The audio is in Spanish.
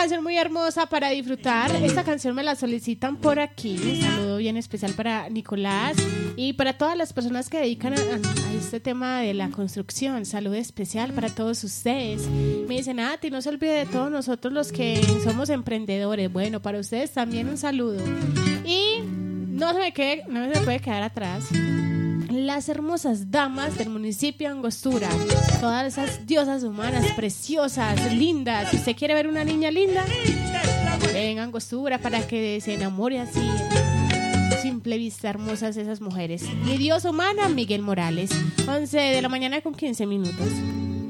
canción muy hermosa para disfrutar. Esta canción me la solicitan por aquí. Un saludo bien especial para Nicolás y para todas las personas que dedican a este tema de la construcción. Saludo especial para todos ustedes. Me dicen, Nati, no se olvide de todos nosotros los que somos emprendedores. Bueno, para ustedes también un saludo. Y no se me puede quedar atrás las hermosas damas del municipio de Angostura, todas esas diosas humanas preciosas, lindas. Si usted quiere ver una niña linda, venga a Angostura para que se enamore así. Simple vista, hermosas esas mujeres. Mi diosa humana, Miguel Morales. 11 de la mañana con 15 minutos.